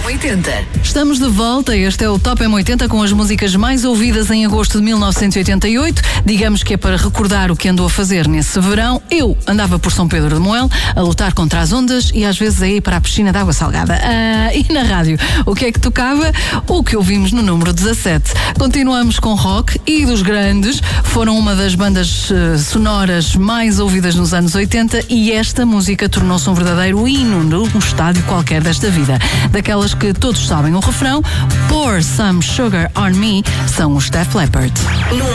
M80. Estamos de volta, este é o Top M80 com as músicas mais ouvidas em agosto de 1988. Digamos que é para recordar o que andou a fazer nesse verão. Eu andava por São Pedro de Moel a lutar contra as ondas e às vezes a ir para a piscina de água salgada. E na rádio, o que é que tocava? O que ouvimos no número 17. Continuamos com rock e dos grandes. Foram uma das bandas sonoras mais ouvidas nos anos 80 e esta música tornou-se um verdadeiro hino num estádio qualquer desta vida. Daquelas que todos sabem o refrão, Pour Some Sugar on Me, são os Def Leppard.